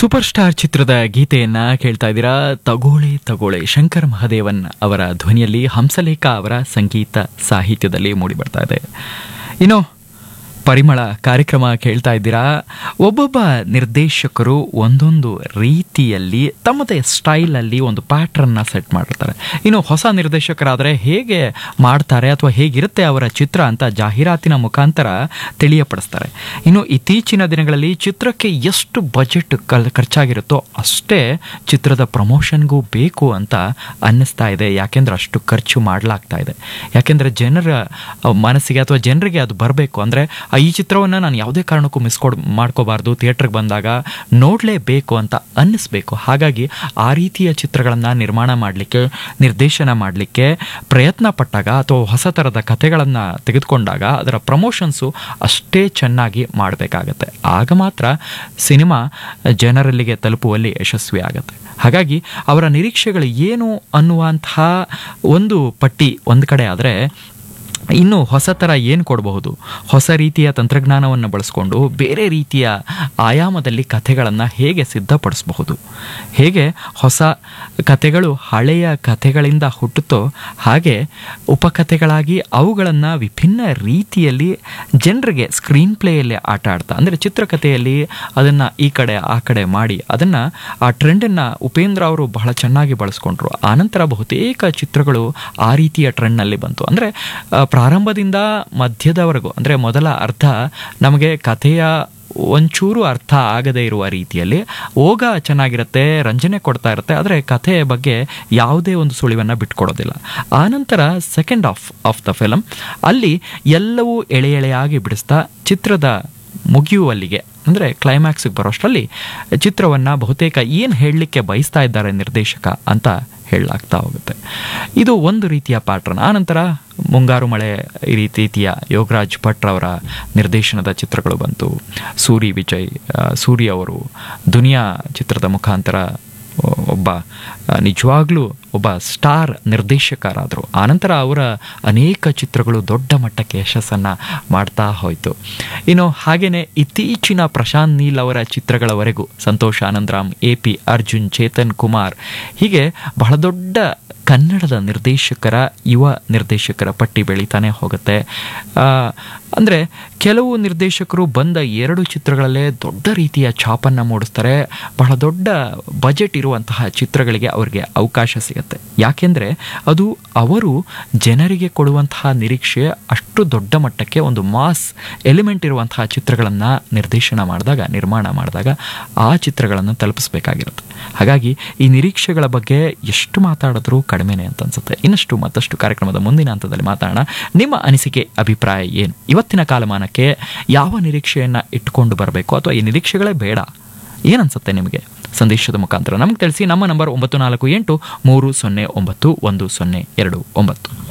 Super star ಚಿತ್ರದ ಗೀತೆಯನ್ನ ಕೇಳ್ತಾ ಇದ್ದೀರಾ. ತಗೋಳೆ ತಗೋಳೆ ಶಂಕರ್ ಮಹದೇವನ್ ಅವರ ಧ್ವನಿಯಲ್ಲಿ ಹಂಸಲೇಖ ಅವರ ಸಂಗೀತ ಸಾಹಿತ್ಯದಲ್ಲಿ ಮೂಡಿ ಬರ್ತಾ ಇದೆ. ಇನ್ನು ಪರಿಮಳ ಕಾರ್ಯಕ್ರಮ ಕೇಳ್ತಾ ಇದ್ದೀರಾ. ಒಬ್ಬೊಬ್ಬ ನಿರ್ದೇಶಕರು ಒಂದೊಂದು ರೀತಿಯಲ್ಲಿ ತಮ್ಮದೇ ಸ್ಟೈಲಲ್ಲಿ ಒಂದು ಪ್ಯಾಟ್ರನ್ನ ಸೆಟ್ ಮಾಡಿರ್ತಾರೆ. ಇನ್ನು ಹೊಸ ನಿರ್ದೇಶಕರಾದರೆ ಹೇಗೆ ಮಾಡ್ತಾರೆ ಅಥವಾ ಹೇಗಿರುತ್ತೆ ಅವರ ಚಿತ್ರ ಅಂತ ಜಾಹೀರಾತಿನ ಮುಖಾಂತರ ತಿಳಿಯಪಡಿಸ್ತಾರೆ. ಇನ್ನು ಇತ್ತೀಚಿನ ದಿನಗಳಲ್ಲಿ ಚಿತ್ರಕ್ಕೆ ಎಷ್ಟು ಬಜೆಟ್ ಖರ್ಚಾಗಿರುತ್ತೋ ಅಷ್ಟೇ ಚಿತ್ರದ ಪ್ರಮೋಷನ್ಗೂ ಬೇಕು ಅಂತ ಅನ್ನಿಸ್ತಾ ಇದೆ. ಯಾಕೆಂದ್ರೆ ಅಷ್ಟು ಖರ್ಚು ಮಾಡಲಾಗ್ತಾ ಇದೆ. ಯಾಕೆಂದರೆ ಜನರ ಮನಸ್ಸಿಗೆ ಅಥವಾ ಜನರಿಗೆ ಅದು ಬರಬೇಕು ಅಂದರೆ ಈ ಚಿತ್ರವನ್ನು ನಾನು ಯಾವುದೇ ಕಾರಣಕ್ಕೂ ಮಾಡ್ಕೋಬಾರ್ದು, ಥಿಯೇಟ್ರಿಗೆ ಬಂದಾಗ ನೋಡಲೇಬೇಕು ಅಂತ ಅನ್ನಿಸ್ಬೇಕು. ಹಾಗಾಗಿ ಆ ರೀತಿಯ ಚಿತ್ರಗಳನ್ನು ನಿರ್ಮಾಣ ಮಾಡಲಿಕ್ಕೆ, ನಿರ್ದೇಶನ ಮಾಡಲಿಕ್ಕೆ ಪ್ರಯತ್ನ ಪಟ್ಟಾಗ ಅಥವಾ ಹೊಸ ಥರದ ಕಥೆಗಳನ್ನು ತೆಗೆದುಕೊಂಡಾಗ ಅದರ ಪ್ರಮೋಷನ್ಸು ಅಷ್ಟೇ ಚೆನ್ನಾಗಿ ಮಾಡಬೇಕಾಗತ್ತೆ. ಆಗ ಮಾತ್ರ ಸಿನಿಮಾ ಜನರಲ್ಲಿಗೆ ತಲುಪುವಲ್ಲಿ ಯಶಸ್ವಿ ಆಗುತ್ತೆ. ಹಾಗಾಗಿ ಅವರ ನಿರೀಕ್ಷೆಗಳು ಏನು ಅನ್ನುವಂತಹ ಒಂದು ಪಟ್ಟಿ ಒಂದು ಕಡೆ ಆದರೆ, ಇನ್ನು ಹೊಸ ಥರ ಏನು ಕೊಡಬಹುದು, ಹೊಸ ರೀತಿಯ ತಂತ್ರಜ್ಞಾನವನ್ನು ಬಳಸ್ಕೊಂಡು ಬೇರೆ ರೀತಿಯ ಆಯಾಮದಲ್ಲಿ ಕಥೆಗಳನ್ನು ಹೇಗೆ ಸಿದ್ಧಪಡಿಸಬಹುದು, ಹೇಗೆ ಹೊಸ ಕಥೆಗಳು ಹಳೆಯ ಕಥೆಗಳಿಂದ ಹುಟ್ಟುತ್ತೋ ಹಾಗೆ ಉಪಕಥೆಗಳಾಗಿ ಅವುಗಳನ್ನು ವಿಭಿನ್ನ ರೀತಿಯಲ್ಲಿ ಜನರಿಗೆ ಸ್ಕ್ರೀನ್ ಪ್ಲೇಯಲ್ಲಿ ಆಟ ಆಡ್ತಾ, ಅಂದರೆ ಚಿತ್ರಕಥೆಯಲ್ಲಿ ಅದನ್ನು ಈ ಕಡೆ ಆ ಕಡೆ ಮಾಡಿ ಅದನ್ನು ಆ ಟ್ರೆಂಡನ್ನು ಉಪೇಂದ್ರ ಅವರು ಬಹಳ ಚೆನ್ನಾಗಿ ಬಳಸ್ಕೊಂಡ್ರು. ಆನಂತರ ಬಹುತೇಕ ಚಿತ್ರಗಳು ಆ ರೀತಿಯ ಟ್ರೆಂಡ್ನಲ್ಲಿ ಬಂತು. ಅಂದರೆ ಪ್ರಾರಂಭದಿಂದ ಮಧ್ಯದವರೆಗೂ, ಅಂದರೆ ಮೊದಲ ಅರ್ಧ ನಮಗೆ ಕಥೆಯ ಒಂಚೂರು ಅರ್ಥ ಆಗದೇ ಇರುವ ರೀತಿಯಲ್ಲಿ ಓಗ ಚೆನ್ನಾಗಿರುತ್ತೆ, ರಂಜನೆ ಕೊಡ್ತಾ ಇರುತ್ತೆ, ಆದರೆ ಕಥೆಯ ಬಗ್ಗೆ ಯಾವುದೇ ಒಂದು ಸುಳಿವನ್ನು ಬಿಟ್ಕೊಡೋದಿಲ್ಲ. ಆನಂತರ ಸೆಕೆಂಡ್ ಆಫ್ ದ ಫಿಲಮ್ ಅಲ್ಲಿ ಎಲ್ಲವೂ ಎಳೆ ಎಳೆಯಾಗಿ ಬಿಡಿಸ್ತಾ ಚಿತ್ರದ ಮುಗಿಯುವಲ್ಲಿಗೆ, ಅಂದರೆ ಕ್ಲೈಮ್ಯಾಕ್ಸಿಗೆ ಬರೋಷ್ಟರಲ್ಲಿ ಚಿತ್ರವನ್ನು ಬಹುತೇಕ ಏನು ಹೇಳಲಿಕ್ಕೆ ಬಯಸ್ತಾ ಇದ್ದಾರೆ ನಿರ್ದೇಶಕ ಅಂತ ಹೇಳಲಾಗ್ತಾ ಹೋಗುತ್ತೆ. ಇದು ಒಂದು ರೀತಿಯ ಪ್ಯಾಟ್ರನ್. ಆನಂತರ ಮುಂಗಾರು ಮಳೆ ಈ ರೀತಿಯ ಯೋಗರಾಜ್ ಭಟ್ ಅವರ ನಿರ್ದೇಶನದ ಚಿತ್ರಗಳು ಬಂತು. ಸೂರಿ ಅವರು ದುನಿಯಾ ಚಿತ್ರದ ಮುಖಾಂತರ ಒಬ್ಬ ನಿಜವಾಗ್ಲೂ ಒಬ್ಬ ಸ್ಟಾರ್ ನಿರ್ದೇಶಕರಾದರು. ಆನಂತರ ಅವರ ಅನೇಕ ಚಿತ್ರಗಳು ದೊಡ್ಡ ಮಟ್ಟಕ್ಕೆ ಯಶಸ್ಸನ್ನು ಮಾಡ್ತಾ ಹೋಯಿತು. ಇನ್ನು ಹಾಗೆಯೇ ಇತ್ತೀಚಿನ ಪ್ರಶಾಂತ್ ನೀಲ್ ಅವರ ಚಿತ್ರಗಳವರೆಗೂ ಸಂತೋಷ್ ಆನಂದರಾಮ್, AP ಅರ್ಜುನ್, ಚೇತನ್ ಕುಮಾರ್, ಹೀಗೆ ಬಹಳ ದೊಡ್ಡ ಕನ್ನಡದ ಯುವ ನಿರ್ದೇಶಕರ ಪಟ್ಟಿ ಬೆಳೀತಾನೆ ಹೋಗುತ್ತೆ. ಅಂದರೆ ಕೆಲವು ನಿರ್ದೇಶಕರು ಬಂದ 2 ಚಿತ್ರಗಳಲ್ಲೇ ದೊಡ್ಡ ರೀತಿಯ ಛಾಪನ್ನು ಮೂಡಿಸ್ತಾರೆ. ಬಹಳ ದೊಡ್ಡ ಬಜೆಟ್ ಇರುವಂತಹ ಚಿತ್ರಗಳಿಗೆ ಅವರಿಗೆ ಅವಕಾಶ ಸಿಗುತ್ತೆ. ಯಾಕೆಂದರೆ ಅದು ಅವರು ಜನರಿಗೆ ಕೊಡುವಂತಹ ನಿರೀಕ್ಷೆ ಅಷ್ಟು ದೊಡ್ಡ ಮಟ್ಟಕ್ಕೆ ಒಂದು ಮಾಸ್ ಎಲಿಮೆಂಟ್ ಇರುವಂತಹ ಚಿತ್ರಗಳನ್ನು ನಿರ್ಮಾಣ ಮಾಡಿದಾಗ ಆ ಚಿತ್ರಗಳನ್ನು ತಲುಪಿಸಬೇಕಾಗಿರುತ್ತೆ. ಹಾಗಾಗಿ ಈ ನಿರೀಕ್ಷೆಗಳ ಬಗ್ಗೆ ಎಷ್ಟು ಮಾತಾಡಿದ್ರೂ ಕಡಿಮೆನೆ ಅಂತ ಅನ್ಸುತ್ತೆ. ಇನ್ನಷ್ಟು ಮತ್ತಷ್ಟು ಕಾರ್ಯಕ್ರಮದ ಮುಂದಿನ ಹಂತದಲ್ಲಿ ಮಾತಾಡೋಣ. ನಿಮ್ಮ ಅನಿಸಿಕೆ, ಅಭಿಪ್ರಾಯ ಏನು? ಇವತ್ತಿನ ಕಾಲಮಾನಕ್ಕೆ ಯಾವ ನಿರೀಕ್ಷೆಯನ್ನು ಇಟ್ಟುಕೊಂಡು ಬರಬೇಕು ಅಥವಾ ಈ ನಿರೀಕ್ಷೆಗಳೇ ಬೇಡ, ಏನನ್ಸುತ್ತೆ ನಿಮಗೆ? ಸಂದೇಶದ ಮುಖಾಂತರ ನಮಗೆ ತಿಳಿಸಿ. ನಮ್ಮ ನಂಬರ್ 9483091029.